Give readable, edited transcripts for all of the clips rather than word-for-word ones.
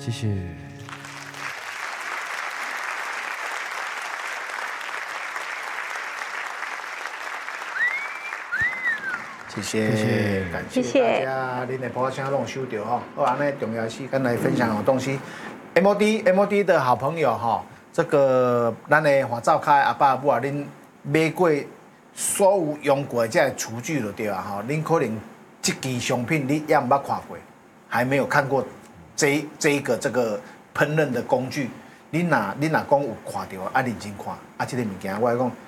谢谢。 谢谢，感谢大家，恁的播声拢收到吼。好，安尼重要时间来分享好东西。MOD 的好朋友哈，这个咱的华灶开阿爸母啊，恁买过所有用过这些厨具就对啊哈。恁可能这支商品你也毋捌看过，还没有看过这一个烹饪的工具。恁若讲有看到，啊认真看，啊这个物件我讲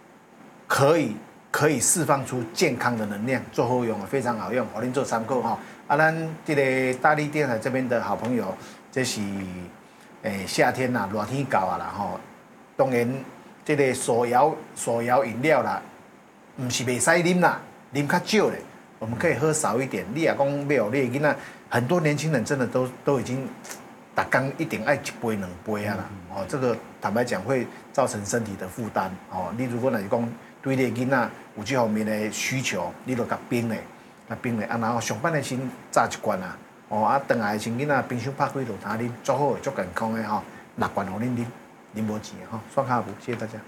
可以释放出健康的能量，做好用啊，非常好用，我恁做参考哈。啊，咱这个大力电台这边的好朋友，这是夏天啦，热天到啊啦吼。当然，这个手摇饮料啦，唔是袂使啉啦，啉较少咧，我们可以喝少一点。你也讲没有，你的囡仔很多年轻人真的都已经，打刚一定爱一杯两杯啊啦。哦，这个坦白讲会造成身体的负担。哦，你如果来讲对你的囡仔有这方面的需求，你就甲冰咧，啊，然后上班的先榨一罐啊，哦，啊，回来的时囡仔冰箱拍开落汤啉，足好的，足健康的吼，6罐互恁啉，啉无钱吼，刷卡不？谢谢大家。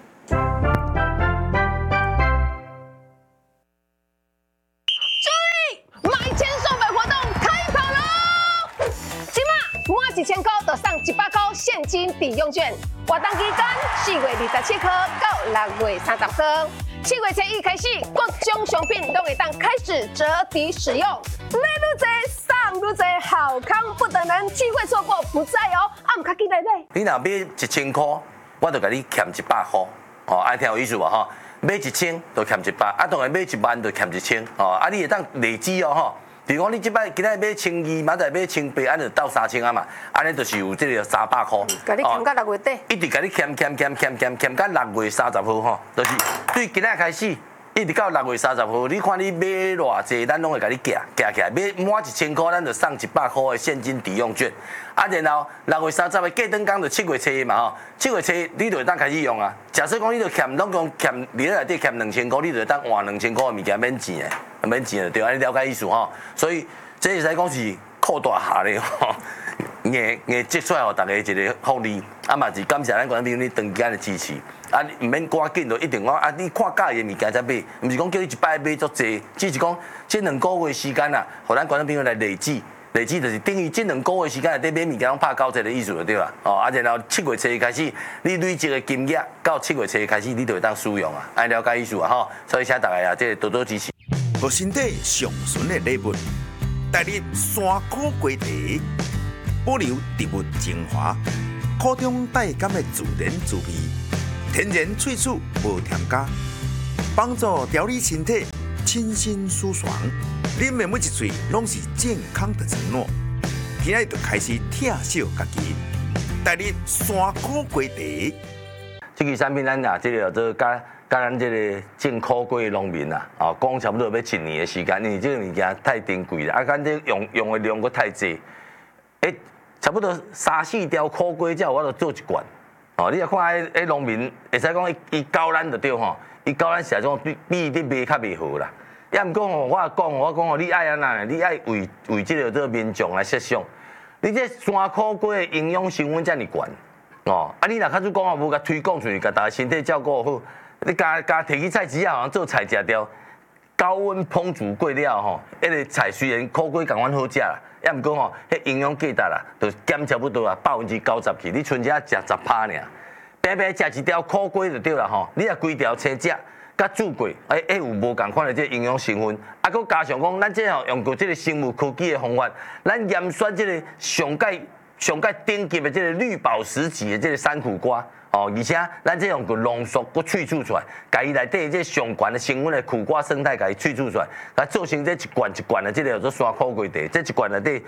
注意，买1000送100活动开跑喽！今满1000块就送100块现金抵用券，活动期间4月27号到6月30号。7月1日开始，各种商品都会当开始折抵使用，买愈多送愈多，好康不等人，机会错过不再哦！啊，唔卡记来买。 你若买1000块，我就甲你欠100块，哦，爱听有意思无吼？买1000就欠100，啊，当然买1万就欠1000，哦，啊，你会当累积哦吼。比如讲，你即摆今仔买1200，明仔买1800，安就到3000啊嘛，安尼就是有这个300块。 甲你欠到6月底， 一直甲你欠到6月30号吼，就是对今仔开始，一直到6月30号，你看你买偌济，咱拢会甲你夹起来，买满1000块，咱就送100块的现金抵用券。啊，然后6月30号过灯工就7月1嘛吼，7月1你就会当开始用啊。假设讲你就欠总共欠你内底欠2000块，你就会当换2000块的物件免钱的，免钱的对，安尼了解意思吼。所以这会使讲是扩大下咧吼，硬积出来互大家一个福利，啊嘛是感谢咱观众朋友你长时间的支持，啊唔免赶紧就一定讲啊你看介意的物件才买，唔是讲叫你一摆买足济，只是讲这2个月时间啊，互咱观众朋友来累积就是等于这2个月时间内底买物件拢拍90%的意思就对啦。哦，啊然后7月1日开始，你累积的金额到7月1日开始，你就会当使用啊，安了解意思啊吼。所以请大家啊，这多多支持。 互身体上纯的礼物，带你山苦瓜茶，保留植物精华，苦中带甘的自然滋味，天然萃取无添加，帮助调理身体，清新舒爽。啉的每一嘴拢是健康的承诺。今仔就开始疼惜家己，带你山苦瓜茶。 这个产品咱啊，这个做甲咱这个种苦瓜的农民啊，哦，讲差不多要1年的时间，因为这个物件太珍贵了，啊，咱这用的量佫太济，差不多3-4条苦瓜才有我就做一罐。哦，你若看迄农民，会使讲伊教咱就对吼，伊教咱是种比你卖较袂好啦。也毋讲吼，我讲吼，你爱安那，你爱为这个民众来设想，你这山苦瓜的营养成分遮尔悬，哦，啊，你若较主讲啊，无甲推广出去，甲大家身体照顾好，你加摕去菜市啊，做菜食掉，高温烹煮过了吼，迄个菜虽然苦瓜共阮好食啦，也毋讲吼，迄营养价值啦，就减差不多啊90%去，你剩下食10%尔，平平食一条苦瓜就对啦吼，你若规条青食。甲煮过，有无共款的这营养成分，啊，佮加上讲，咱这吼用过这个生物科技的方法，咱验选这个上界顶级的这个绿宝石级的这个山苦瓜，哦，而且咱这用过浓缩佮萃取出来，甲伊内底这上悬的成分的苦瓜生态，甲伊萃取出来，甲做成这一罐的这个叫做山苦瓜茶，这一罐内底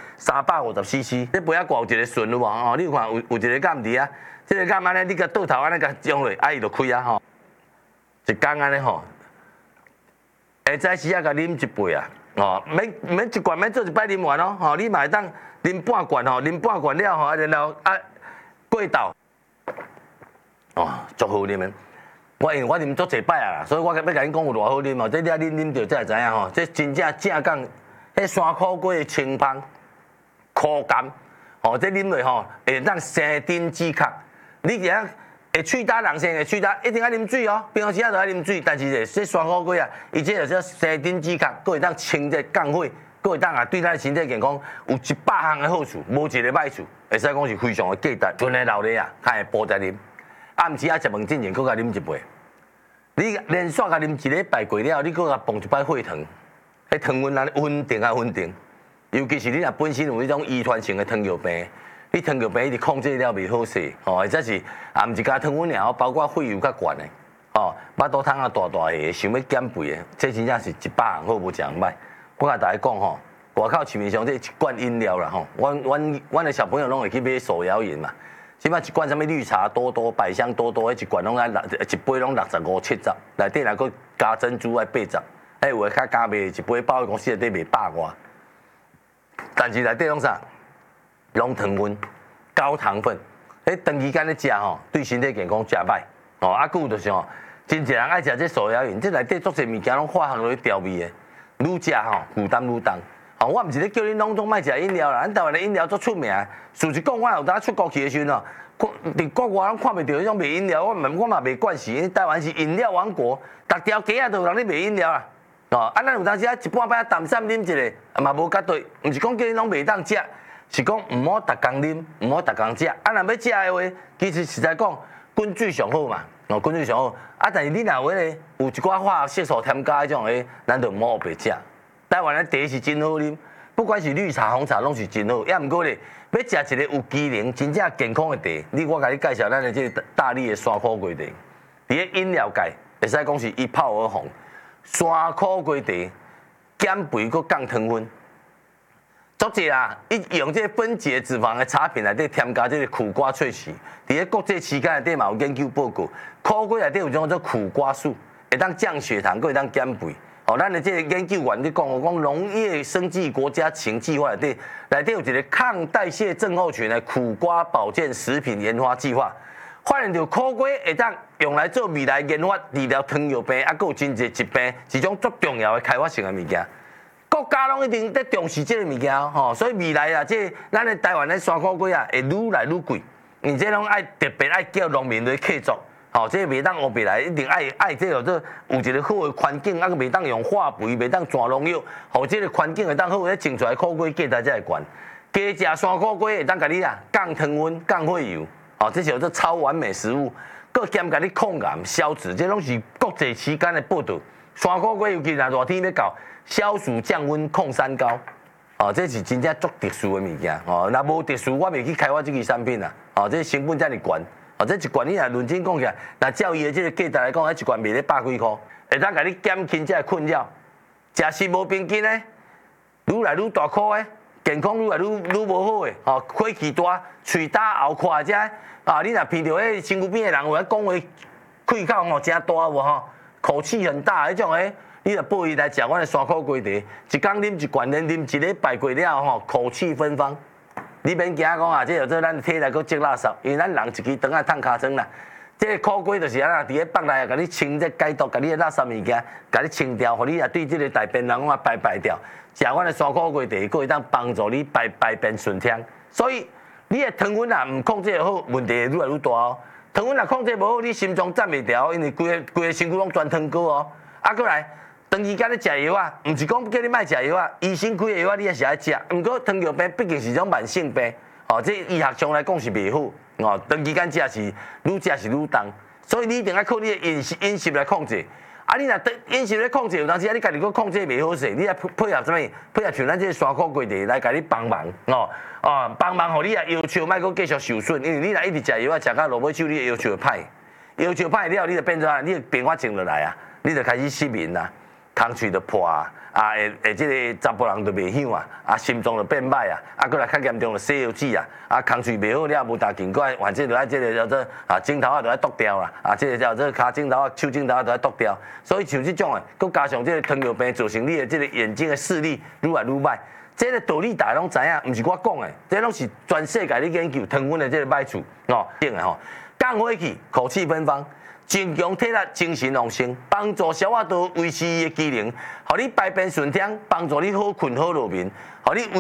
350cc，这杯仔挂有一个顺有无？哦，你有看有一个杆伫啊，这个杆安尼，你甲倒头安尼甲用落，啊伊就开啊吼。一缸安尼吼，下早时啊，甲啉一杯啊，哦，免一罐，免做一摆啉完哦，吼，你嘛会当啉半罐吼，啉半罐了吼，然后啊过豆，哦，足好啉的。因为我啉足侪摆啊，所以我要甲恁讲有偌好啉哦，这你啉着才会知影吼，这真正正港，迄山苦瓜的清芳、苦甘， 吼，这啉落吼会当生津止渴。你只要会喙焦人生会喙焦，一定要啉水哦。平常时啊都要啉水，但是这酸苦瓜啊，伊这就叫生津止渴，佫会当清这降火，佫会当啊对咱身体健康有100项的好处，无一个歹处，会使讲是非常的价值。纯的老热啊，较会补在啉。暗时啊食饭之前，佫甲啉一杯。你连续甲啉一礼拜过了，你佫甲放一摆血糖，迄糖分啊稳定啊稳定。尤其是你若本身有迄种遗传性的糖尿病，你糖尿病一直控制了袂好势，吼，或者是啊，毋是加糖分尔，包括血油较悬的，吼，巴肚汤啊大大个，想要减肥的，这真正是100项好无一项歹。我甲大家讲吼，外口市面上这一罐饮料啦吼，阮的小朋友拢会去买手摇饮嘛，即摆一罐什么绿茶多多、百香多多，迄一罐拢一杯拢65、70，内底若佫加珍珠爱80，还有诶较加卖一杯百货公司内底卖100外。但是内底拢啥？拢糖分、高糖分，迄长期间咧食吼，对身体健康真歹。哦，啊，佫有就是吼，真侪人爱食这手摇饮，这内底足侪物件拢化学落去调味的，愈食吼负担愈重。哦，我毋是咧叫恁拢总莫食饮料啦，咱台湾的饮料足出名。事实讲，我有当出国去的时阵哦，伫国外拢看袂到迄种卖饮料，我嘛袂惯势。台湾是饮料王国，逐条街啊都有人咧卖饮料啦。哦，啊，咱有当时啊一半摆淡散啉一个，嘛无绝对，毋是讲叫恁拢袂当食，是讲毋好逐工啉，毋好逐工食。啊，若要食的话，其实实在讲，滚水上好嘛，哦，滚水上好。啊，但是你若有咧有一寡化学色素添加迄种诶，咱就毋好白食。台湾的茶是真好啉，不管是绿茶、红茶，拢是真好。也毋过咧，要食一个有机能、真正健康的茶，我甲你介绍咱的这个大力的山苦瓜茶，伫咧饮料界会使讲是一炮而红。山苦瓜茶减肥佮降糖分，足济啊！伊用这分解脂肪的茶品内底添加这个苦瓜萃取，伫咧国际期刊内底嘛有研究报告，苦瓜内底有种叫做苦瓜素，会当降血糖，佮会当减肥。哦，咱的这个研究员咧讲，农业生技国家情计划内底有一个抗代谢症候群的苦瓜保健食品研发计划。发现到苦瓜会当用来做未来研发治疗糖尿病，啊，佫有真侪疾病，是种足重要的开发性的物件。国家拢一定在重视这个物件吼，所以未来啊，这咱的台湾的山苦瓜啊，会愈来愈贵。而且拢爱特别爱叫农民来客作，吼，这袂当学别来，一定爱这有一个好的环境，啊，袂当用化肥，袂当全农药，互这个环境会当好，咧种出来苦瓜价值才会悬。加食山苦瓜会当甲你啊降糖分、降血油。哦，这叫做超完美食物，佮兼甲你抗癌、消脂，这拢是国际期间的报道。山苦瓜尤其若热天要到，消暑降温、抗三高，哦，这是真正足特殊的物件。哦，若无特殊，我袂去开发这个产品啦。哦，这成本遮尔悬，哦，这一罐你若认真讲起来，若照伊的这个价值来讲，迄一罐卖咧100几箍，会当甲你减轻这个困扰。食食无平均的，愈来愈大颗的。健康愈来愈无好诶，吼，火气大，喙焦喉快遮，啊，你若闻到迄身躯边诶人有咧讲话，气口吼真大无吼，口气很大迄种诶，你若报伊来食阮诶山苦瓜茶，一工啉一罐，连啉一礼拜过了吼，口气芬芳。你免惊讲啊，这叫做咱体内佫积垃圾，因为咱人一支肠啊烫尻川啦。这个苦瓜就是安那，伫咧腹内甲你清这解毒，甲你诶垃圾物件，甲你清掉，互你啊对这个大便人啊排掉。食阮的山苦瓜茶，佫会当帮助你排便顺畅。所以你的糖分啊，唔控制好，问题会愈来愈大哦。糖分若控制无好，你心脏站袂调，因为规个身躯拢全糖果哦。啊，佫来，长期间咧食药啊，唔是讲叫你莫食药啊，医生开的药啊，你也是爱食。毋过糖尿病毕竟是种慢性病，哦，这医学上来讲是袂好，哦，长期间食是愈重，所以你一定要靠你的饮食来控制。啊，你若饮食咧控制，有当时啊，你家己佫控制袂好势，你啊配合什么？配合像咱这个山苦瓜茶来甲你帮忙，帮忙，互你啊腰手莫佫继续受损，因为你若一直食药啊，食到落尾手，你的腰手会歹，腰手歹了，你就变做啊，你的变化静落来啊，你就开始失眠啦，空喙就破啊，这个查甫人就袂响啊，心脏就变歹啊，佫来较严重就西药子啊，空喙袂好了，无大劲，佫反正就爱这个叫做指头就爱剁掉啦，这个叫做骹指头手指头都爱剁掉，所以像这种佫加上这个糖尿病造成你的这个眼睛的视力愈来愈歹，这个道理大家拢知影，毋是我讲的，这拢是全世界咧研究糖分的这个歹处定的吼，降火气，口气芬芳。增强体力、精神旺盛，帮助消化道维持伊的机能，互你排便顺畅，帮助你好困好入眠，互你维持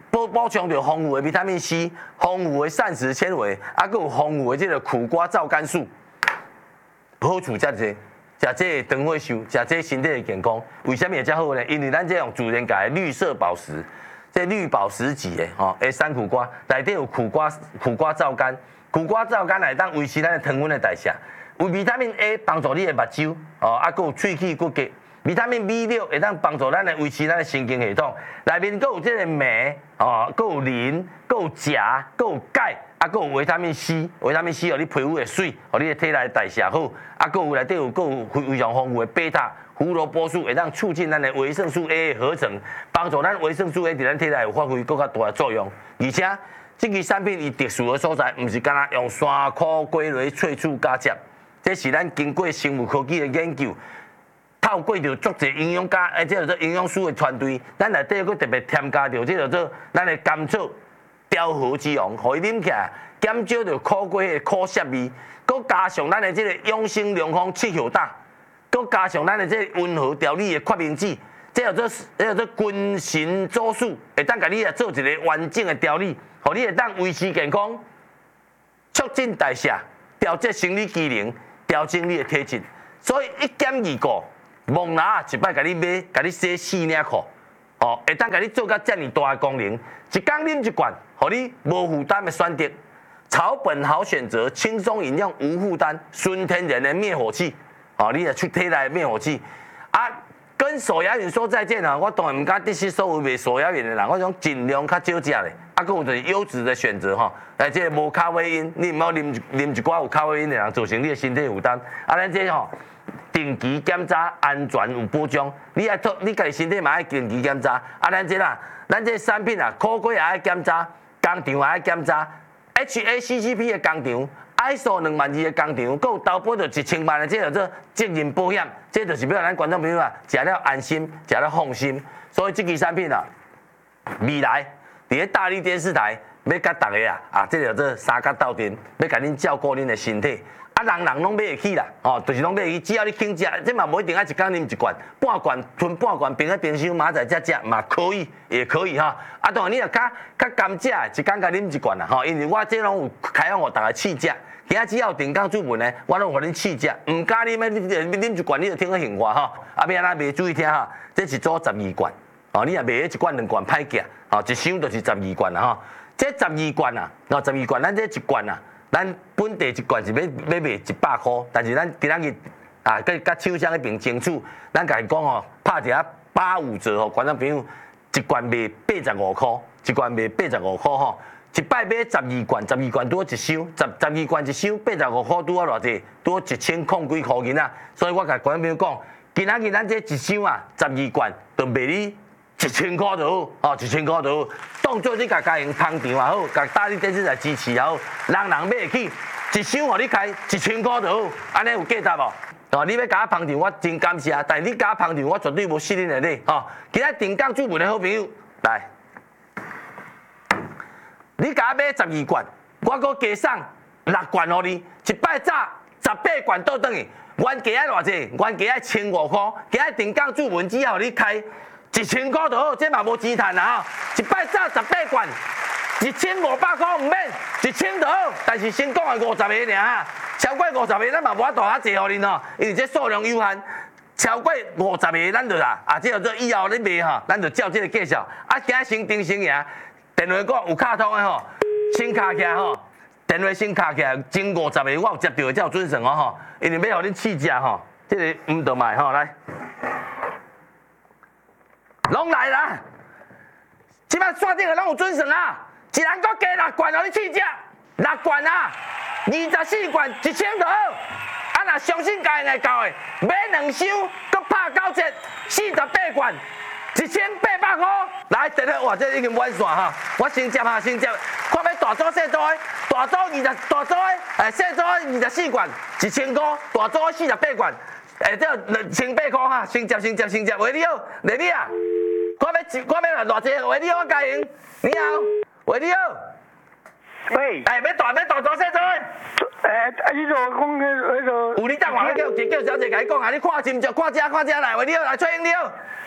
补充着丰富的维他命 C、丰富的膳食纤维，啊，佮有丰富的这个苦瓜皂苷素，好处遮济。食这长火寿，食这身体会健康。为什么会遮好呢？因为咱这用自然界的绿色宝石，这绿宝石级的吼，山苦瓜内底有苦瓜皂苷，苦瓜皂苷来当维持咱的糖分的代谢。有维他命 A 帮助你的目睭，哦，啊，佮有喙齿骨骼。维他命 B6会当帮助咱的维持咱的神经系统。内面佮有这个镁，哦，佮有磷，佮有钾，佮有钙。啊，佮有维他命 C， 维他命 C 互你皮肤会水，互你的体内代谢好。啊，佮有内底有非常丰富的贝塔胡萝卜素，会当促进咱的维生素 A 的合成，帮助咱维生素 A 伫咱体内有发挥更较大的作用。而且，这支产品伊特殊的所在，毋是干那用山苦龟类萃取加汁，这是咱经过生物科技的研究，透过着足侪营养家，即叫做营养师的团队，咱内底佫特别添加着即叫做咱的甘草。调和之王，互伊啉起来，减少着苦瓜的苦涩味，佮加上咱的这个养生良方七hiệu胆，佮加上咱的这个温和调理的决明子，这叫做君臣佐使，会当甲你来做一个完整的调理，互你会当维持健康，促进代谢，调节生理机能，调整你的体质。所以一减二个，蒙拿一摆甲你买，甲你洗4领裤，哦，会当甲你做到遮尔大的功能，一工啉一罐。互你无负担的选择，草本好选择，轻松饮用无负担，纯天然的灭火器，哦，你也出体内灭火器。啊，跟手摇饮说再见啊！我当然唔敢得失所有卖手摇饮的人，我想尽量较少食咧。啊，佮有就是优质的选择吼，即个无咖啡因，你唔好啉一寡有咖啡因的人，造成你的身体负担。啊，咱这吼定期检查，安全有保障。你家己身体嘛爱定期检查。啊，咱这产品啊，苦瓜也爱检查。工厂也爱检查 ，HACCP 的工厂 ，ISO 2002的工厂，佮有投保着1000万的这叫做责任保险，这就是要咱观众朋友啊，食了安心，食了放心。所以这支产品啊，未来伫咧大力电视台要甲大家啊，这叫做三甲斗阵，要甲恁照顾恁的身体。啊，人拢买会起啦，哦，就是拢买会起，只要你肯食，这嘛无一定要一工啉一罐，半罐吞半罐，冰在冰箱明仔载才食嘛可以，也可以哈。啊，当然你若较甘食，一工甲啉一罐啦，吼，因为我这拢有开放互大家试食，今仔只要定岗主文呢，我拢互恁试食，唔敢啉你啉一罐你就听个闲话哈。啊，要安怎卖注意听哈，这一组12罐，哦，你若卖一罐2罐歹价，哦，一箱就是12罐啦哈。这12罐啊，哦，12罐，咱这一罐啊。咱本地一罐是要卖100块，但是咱今仔日啊，甲厂商迄边争取，咱家己讲吼，拍一下85折吼，观众朋友一罐卖85块，一罐卖85块吼，一摆买12罐，12罐拄一箱，12罐一箱85块拄啊偌济，拄1000几块银啊，所以我甲观众朋友讲，今仔日咱这一箱啊，12罐就卖你1000块就好，哦，1000块就好。当做你家营捧场也好，甲大力电视台支持也好，人买得起，一箱互你开1000块就好，安尼有价值无？哦，你要甲我捧场，我真感谢，但是你甲我捧场，我绝对无失恁的礼。哦，今仔定岗主文的好朋友来，你甲我买12罐，我搁加送6罐互你，一摆早18罐倒转去，原价爱偌济？原价爱1500块，今仔定岗主文只要你开。1000块就好，这嘛无钱赚啊！一摆早18罐，1500块唔免，1000就好。但是先讲的50个尔，超过50个咱嘛无法度遐济互恁哦，因为这数量有限。超过50个咱就啦，啊，这叫做以后你卖吼，咱就照这个介绍。啊，今仔先定先赢，电话讲有卡通的吼，先卡起来吼，电话先卡起来，前50个我有接到的才有准算哦吼，因为要互恁试食吼，这个唔得卖吼来。拢来啦！即摆刷顶个拢有准算啊！一人搁加6罐，互你试食，6罐啊，24罐1000就好。啊，若相信家会到的，买2箱，搁拍9折，48罐，1800块。来，电话哇，这已经满线哈！我先接哈，先接，看要大组小组的，大组大组的，小组24罐，1000块，大组48罐。这1800块哈，先接，喂你好，丽丽啊，看要偌济，喂你好，我家营，你好，喂你好， 喂， 要大组小组的， 你就讲那个， 有你等下叫小姐甲你讲啊，你看真着，看遮来，喂你好，来崔英你好，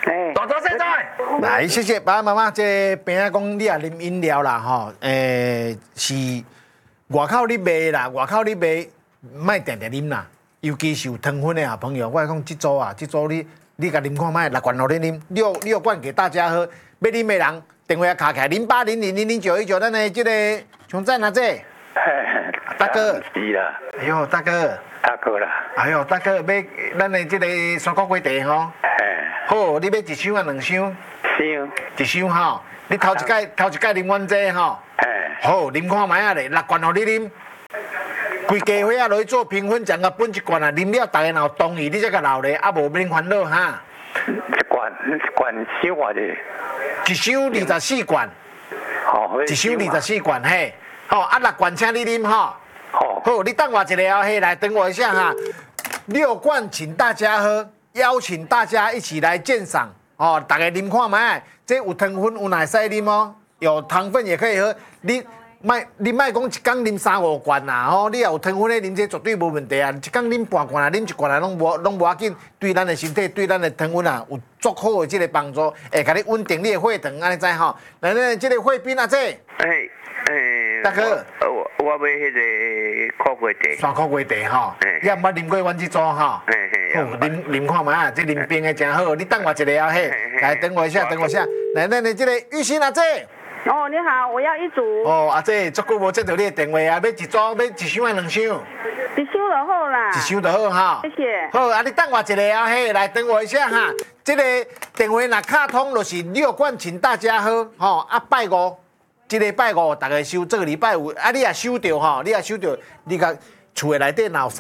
哎， 大头现在。 来，谢谢爸爸妈妈。这边仔讲你也啉饮料啦，吼，是外口你卖啦，外口你卖，莫定定啉啦。尤其是有糖分的小朋友，我讲这组你甲啉看卖，6罐互你啉，6罐给大家喝。要啉的人电话卡起来0800000919，咱的这个熊赞啊这。大哥。 是啦。 哎呦，大哥。 大哥啦。 哎呦，大哥，要咱的这个三角鸡茶吼。好，你要一箱啊，2箱？ 箱。 一箱吼。你头一届啉阮这吼。好，啉看卖啊咧，6罐互你啉。规家伙啊落去做评分，奖个分一罐啊，啉了大家若有同意，你才甲留咧，啊无免烦恼哈。 一罐小偌济？ 一箱24罐。 哦， 一箱24罐嘿。好，啊6罐请你啉吼。好，你等我一下嘿，来等我一下哈。6罐请大家喝，邀请大家一起来鉴赏哦。大家啉看卖，这有糖分有奶使啉哦，有糖分也可以喝。你莫讲一天啉3-5罐啦吼，你也有糖分咧啉，这绝对无问题啊。一天啉半罐啊，啉1罐啊，拢无要紧，对咱的身体，对咱的糖分啊有足好的这个帮助，会甲你稳定你的血糖，安尼知吼。来，咱这个血冰啊，这。大哥。 我买迄个苦瓜茶。 山苦瓜茶吼，你也毋捌啉过阮这组吼。好，啉看卖啊，这啉冰的真好。你等我一下啊，嘿，来等我一下。来，咱的这个玉鑫阿姐。 哦，你好，我要一组。 哦，阿姐，足久无接到你的电话啊，要一组，要一箱啊，2箱？ 一箱就好啦。 一箱就好哈。 谢谢。 好，啊，你等我一下啊，嘿，来等我一下哈。这个电话若卡通，就是6罐请大家喝，吼，啊拜5。这个拜5大家收，这个礼拜5啊，你也收到吼，你甲厝的内底若有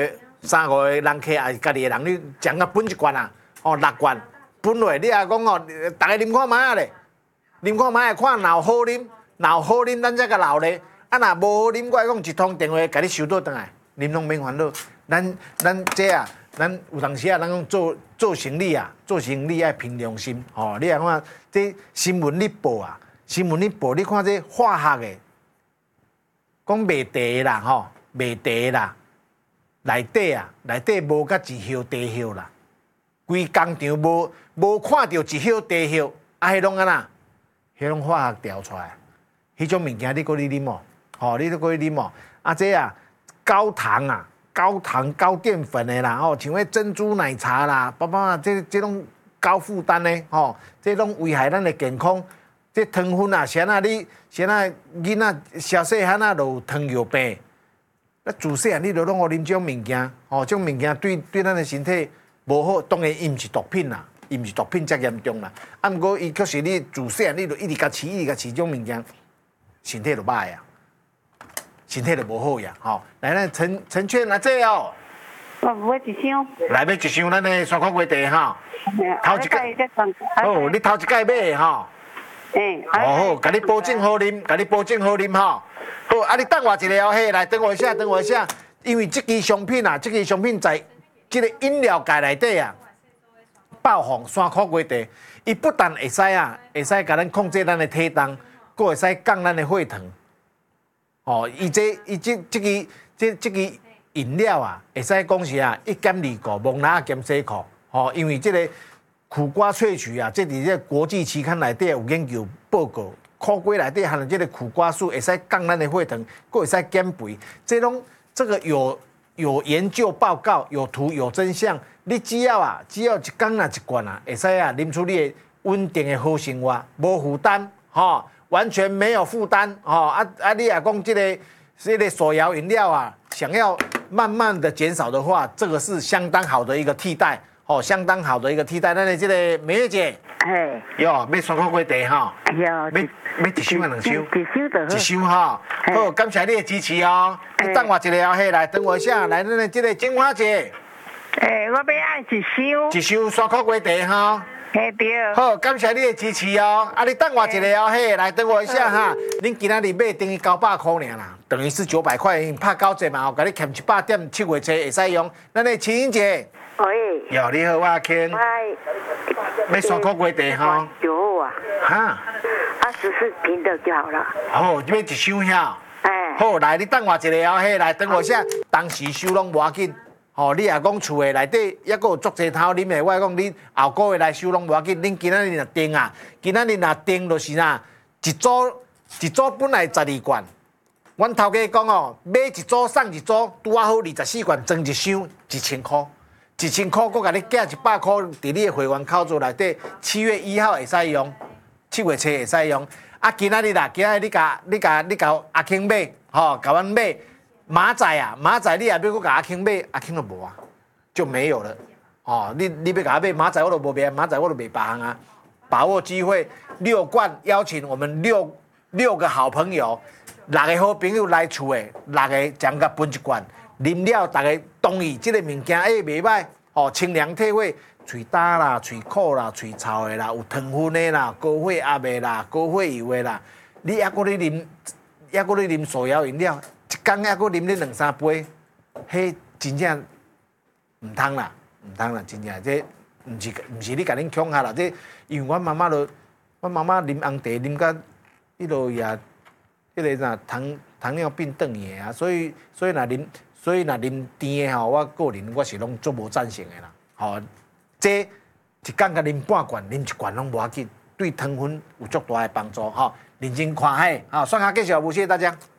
3-5个人客，也是家己的人，你将个分一罐啊，哦6罐分落，你也讲哦，大家啉看卖啊咧，啉看卖看若有好啉，咱才甲留咧，啊若无好啉，我讲一通电话甲你收倒转来，啉拢免烦恼，咱这啊，咱有当时啊，咱讲做生意啊，爱凭良心，吼，你也看这新闻你报啊。新闻你报，你看这化学的，讲卖茶的啦吼，卖茶的啦，内底无甲一叶茶叶啦，规工厂无看到一叶茶叶，啊，迄拢安那，迄拢化学调出来，迄种物件你搁你啉哦，吼，你都搁你啉哦，啊这啊高糖啊，高淀粉的啦，吼，像迄珍珠奶茶啦，这拢高负担的，吼，这拢危害咱的健康。这糖分啊，谁囡仔小细汉啊，就有糖尿病。那自细汉你就拢互啉这种物件，吼，这种物件对咱的身体无好。当然，伊毋是毒品啦，伊毋是毒品遮严重啦。啊，毋过伊确实你自细汉你就一直甲饲这种物件，身体就歹啊，身体就无好呀。吼，来，咱陈劝啊，这哦。 我买一箱。 来，要一箱咱的山苦瓜茶吼。头一届。哦，你头一届买的吼。好，甲你保证好啉吼。好，啊，你等我一下嘿，来等我一下，因为这支商品在这个饮料界内底啊，爆红山苦瓜茶，伊不但会使甲咱控制咱的体重，佫会使降咱的血糖。哦，伊这支饮料啊，会使讲是啊1.29蒙哪减西苦，吼，因为这个。苦瓜萃取啊，这伫这国际期刊内底有研究报告，苦瓜内底含有这个苦瓜素，会使降咱的血糖，佫会使减肥。这个有研究报告，有图有真相。你只要一天一罐啊，会使啉出你的稳定的好生活，无负担，吼，完全没有负担，吼你也讲这个手摇饮料啊，想要慢慢的减少的话，这个是相当好的一个替代。哦，相当好的一个替代。咱的这个美月姐，哟，要山苦瓜茶吼，要一箱啊，2箱，一箱哈。好，感谢你的支持哦。你等我一下嘿，来等我一下，来咱的这个金花姐。 我要爱一箱山苦瓜茶哈。 对。 好，感谢你的支持哦。啊，你等我一下嘿，来等我一下哈。恁今仔日买等于900块尔啦，等于是900块，拍9折嘛，有甲你欠100点7月车会使用。咱的青英姐。 喂。 哟，你好，我阿谦。要山苦瓜茶吼。 有啊。 哈。 14瓶的就好了。 好，要一箱遐。好，来，你等我一下嘿，来等我一下。当时收拢无要紧， 吼，你若讲厝的内底抑佫有足济头啉的，我讲你后个月来收拢无要紧，恁今仔日若定啊，今仔日若定就是哪，一组本来12罐，阮头家讲哦，买一组送一组，拄啊好24罐装一箱，1000块，1000块，佮甲你寄100块，伫你的会员口座内底，7月1号会使用，7月7会使用。啊，今仔日啦，今仔日你甲阿庆买，吼，甲阮买马仔啊，马仔你也要佮甲阿庆买，阿庆都无啊，就没有了。哦，你要甲我买马仔我都无卖，马仔我都卖别行啊。把握机会，6罐邀请我们六个好朋友，6个好朋友来厝的，6个将甲分1罐，啉了大家同意这个物件袂歹，哦，清凉退火。嘴焦啦、嘴苦啦、嘴臭的啦，有糖分的啦、高血压的啦、高血油的啦，你还搁咧啉手摇饮料，一天还搁啉咧2-3杯，迄真正唔通啦，真正这唔是你甲恁恐吓啦，这因为阮妈妈啉红茶啉到迄落也迄个啥糖尿病转去啊，所以若啉甜的吼，我个人我是拢足无赞成的啦，吼。这一天甲啉半罐，啉1罐拢无要紧，对糖分有足大的帮助吼。认真看海，好，算下继续，谢谢大家。